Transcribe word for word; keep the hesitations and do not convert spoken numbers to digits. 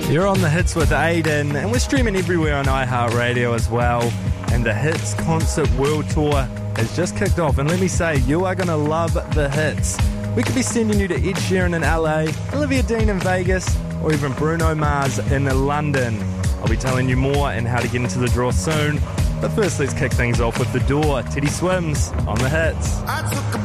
You're on The Hits with Aiden, and we're streaming everywhere on iHeartRadio as well. And the Hits Concert World Tour has just kicked off, and let me say, you are going to love the hits. We could be sending you to Ed Sheeran in L A, Olivia Dean in Vegas, or even Bruno Mars in London. I'll be telling you more and how to get into the draw soon. But first, let's kick things off with The Door. Teddy Swims on The Hits. I took a